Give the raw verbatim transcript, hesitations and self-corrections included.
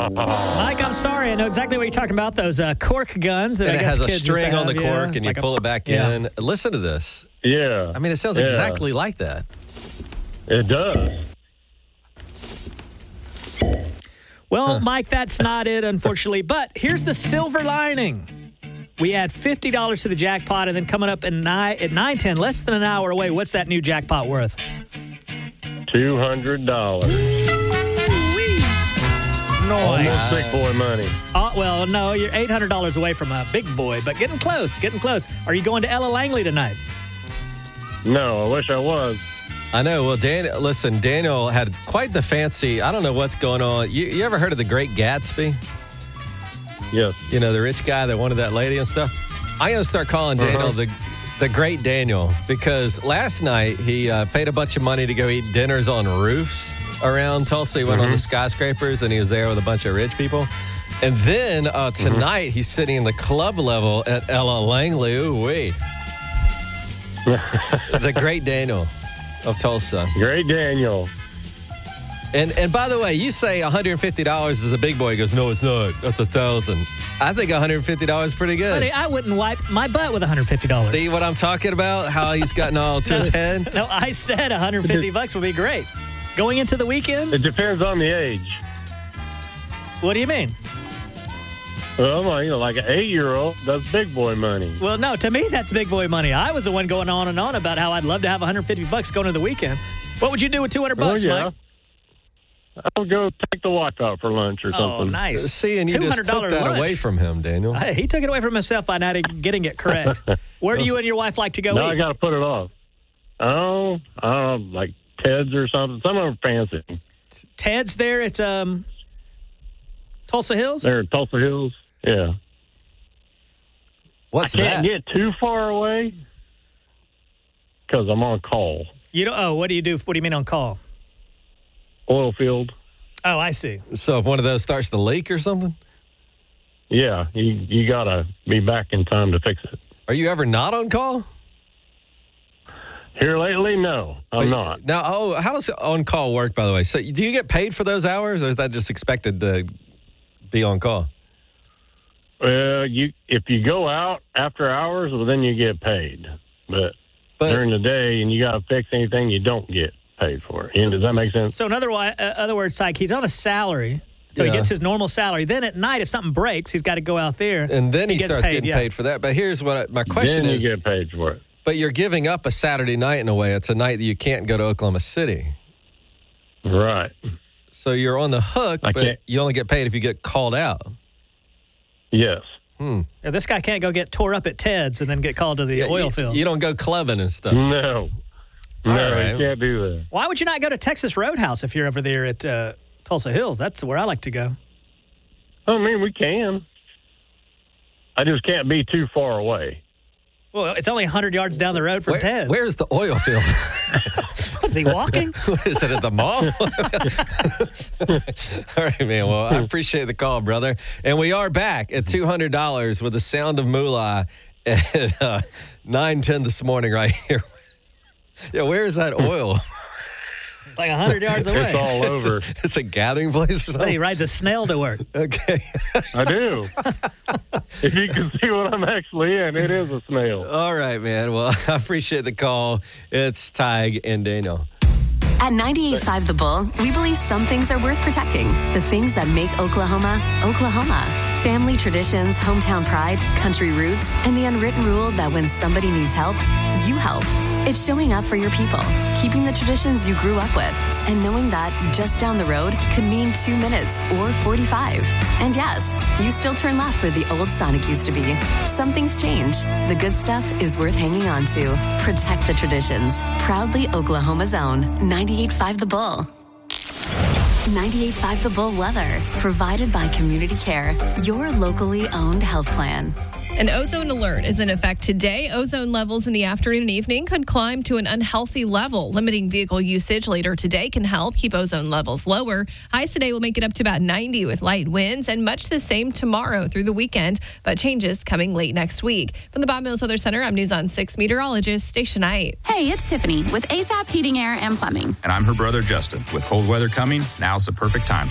Mike, I'm sorry. I know exactly what you're talking about. Those uh, cork guns that and I it guess has a kids used to string on the have. cork, Yeah, and it's you like pull a, it back yeah. in. Listen to this. Yeah. I mean, it sounds yeah. exactly like that. It does. Well, Huh. Mike, that's not it, unfortunately. But here's the silver lining. We add fifty dollars to the jackpot, and then coming up at nine, at nine ten, less than an hour away, what's that new jackpot worth? two hundred dollars. Nice. Almost big boy money. Uh, well, no, you're eight hundred dollars away from a big boy, but getting close, getting close. Are you going to Ella Langley tonight? No, I wish I was. I know. Well, Dan, listen, Daniel had quite the fancy. I don't know what's going on. You, you ever heard of The Great Gatsby? Yes. You know, the rich guy that wanted that lady and stuff. I'm going to start calling Daniel Uh-huh. the the Great Daniel because last night he uh, paid a bunch of money to go eat dinners on roofs around Tulsa. He went on the skyscrapers and he was there with a bunch of rich people. And then uh, tonight he's sitting in the club level at Ella Langley. Ooh wee. The Great Daniel of Tulsa. Great Daniel. And and by the way, you say one hundred fifty dollars is a big boy. He goes, no, it's not. That's a thousand. I think one hundred fifty dollars is pretty good. Buddy, I wouldn't wipe my butt with one hundred fifty dollars. See what I'm talking about? How he's gotten all to his head? No, I said one hundred fifty bucks would be great. Going into the weekend? It depends on the age. What do you mean? Well, well, you know, like an eight-year-old, that's big boy money. Well, no, to me, that's big boy money. I was the one going on and on about how I'd love to have one hundred fifty bucks going into the weekend. What would you do with two hundred bucks, oh, yeah. Mike? I'll go take the wife out for lunch or something. Oh, nice. See, and you just took that lunch. away from him, Daniel. I, he took it away from himself by not getting it correct. Where do you and your wife like to go Now eat? I got to put it off. Oh, I don't know, like Ted's or something. Some of them are fancy. Ted's there at um, Tulsa Hills? They're in Tulsa Hills. Yeah. What's I can't that? get too far away because I'm on call. You don't, oh, what do you do? What do you mean on call? Oil field. Oh, I see. So if one of those starts to leak or something? Yeah, you you got to be back in time to fix it. Are you ever not on call? Here lately, no, I'm But- not. Now, oh, how does on call work, by the way? So do you get paid for those hours, or is that just expected to be on call? Well, you if you go out after hours, well, then you get paid. But, But during the day and you got to fix anything, you don't get paid for it. And does that make sense? So in other, wi- uh, other words, like he's on a salary, so Yeah. he gets his normal salary. Then at night, if something breaks, he's got to go out there. and then he, gets starts paid, getting yeah. paid for that. But here's what I, my question then is: you get paid for it. but you're giving up a Saturday night in a way. It's a night that you can't go to Oklahoma City. Right. So you're on the hook, I but can't- you only get paid if you get called out. Yes. Hmm. Yeah, this guy can't go get tore up at Ted's and then get called to the Yeah, oil you, field. You don't go clubbing and stuff. No. No, right. you can't do that. Why would you not go to Texas Roadhouse if you're over there at uh, Tulsa Hills? That's where I like to go. I mean, we can. I just can't be too far away. Well, it's only one hundred yards down the road from Where- Ted's. where's the oil field? Is he walking? What is it at the mall? All right, man. Well, I appreciate the call, brother. And we are back at two hundred dollars with the sound of moolah at uh, nine ten this morning right here. Yeah, where is that oil? Like one hundred yards away. It's all over. It's a, it's a gathering place or He something? rides a snail to work. Okay. I do. If you can see what I'm actually in, it is a snail. All right, man. Well, I appreciate the call. It's Tig and Daniel. At ninety-eight point five The Bull, we believe some things are worth protecting. The things that make Oklahoma, Oklahoma. Family traditions, hometown pride, country roots, and the unwritten rule that when somebody needs help, you help. It's showing up for your people, keeping the traditions you grew up with, and knowing that just down the road could mean two minutes or forty-five. And yes, you still turn left where the old Sonic used to be. Some things change. The good stuff is worth hanging on to. Protect the traditions. Proudly Oklahoma's own. ninety-eight point five The Bull. ninety-eight point five The Bull weather. Provided by Community Care, your locally owned health plan. An ozone alert is in effect today. Ozone levels in the afternoon and evening could climb to an unhealthy level. Limiting vehicle usage later today can help keep ozone levels lower. Highs today will make it up to about ninety with light winds, and much the same tomorrow through the weekend, but changes coming late next week. From the Bob Mills Weather Center, I'm News on six meteorologist Stacia Knight. Hey, it's Tiffany with ASAP Heating, Air, and Plumbing. And I'm her brother, Justin. With cold weather coming, now's the perfect time